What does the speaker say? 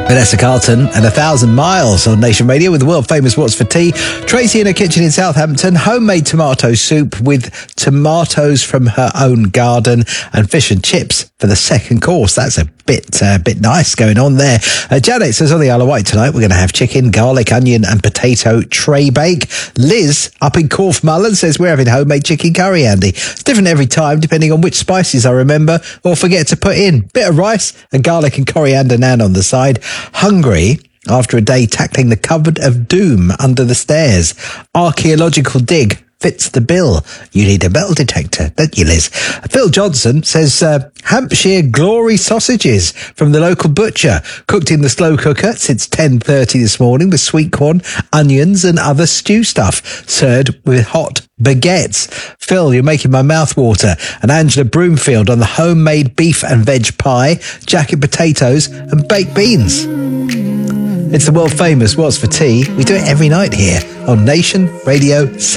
Vanessa Carlton and 1,000 Miles on Nation Radio with the world famous What's for Tea. Tracy in her kitchen in Southampton, homemade tomato soup with tomatoes from her own garden and fish and chips for the second course. That's a bit nice going on there. Janet says on the Isle of Wight tonight we're going to have chicken, garlic, onion and potato tray bake. Liz up in Corfe Mullen says we're having homemade chicken curry, Andy. It's different every time depending on which spices I remember or forget to put in. Bit of rice and garlic and coriander naan on the side. Hungry after a day tackling the cupboard of doom under the stairs. Archaeological dig fits the bill. You need a metal detector, don't you, Liz? Phil Johnson says Hampshire Glory sausages from the local butcher, cooked in the slow cooker since 10:30 this morning with sweet corn, onions and other stew stuff, served with hot baguettes. Phil, you're making my mouth water. And Angela Broomfield on the homemade beef and veg pie, jacket potatoes and baked beans. It's the world famous What's for Tea. We do it every night here on Nation Radio 7.